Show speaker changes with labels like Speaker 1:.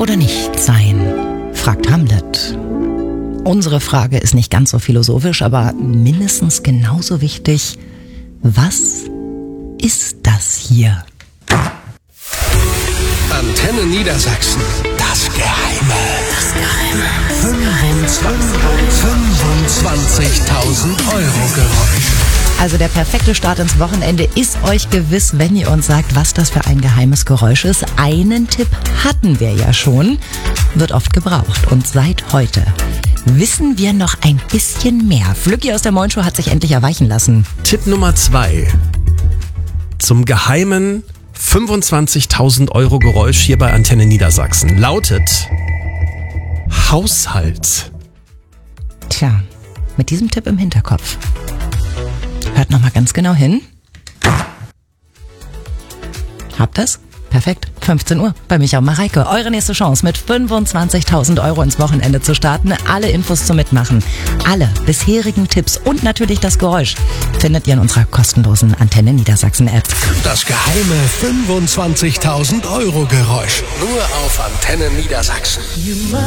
Speaker 1: oder nicht sein? Fragt Hamlet. Unsere Frage ist nicht ganz so philosophisch, aber mindestens genauso wichtig. Was ist das hier?
Speaker 2: Antenne Niedersachsen. Das Geheime. 25.000 Euro Geräusch.
Speaker 1: Also der perfekte Start ins Wochenende ist euch gewiss, wenn ihr uns sagt, was das für ein geheimes Geräusch ist. Einen Tipp hatten wir ja schon, wird oft gebraucht. Und seit heute wissen wir noch ein bisschen mehr. Flücki aus der Moin-Show hat sich endlich erweichen lassen.
Speaker 3: Tipp Nummer 2. Zum geheimen 25.000 Euro Geräusch hier bei Antenne Niedersachsen lautet Haushalt.
Speaker 1: Tja, mit diesem Tipp im Hinterkopf. Hört nochmal ganz genau hin. Habt ihr's? Perfekt. 15 Uhr bei Micha und Mareike. Eure nächste Chance mit 25.000 Euro ins Wochenende zu starten. Alle Infos zum Mitmachen, alle bisherigen Tipps und natürlich das Geräusch findet ihr in unserer kostenlosen Antenne Niedersachsen App.
Speaker 2: Das geheime 25.000 Euro Geräusch. Nur auf Antenne Niedersachsen.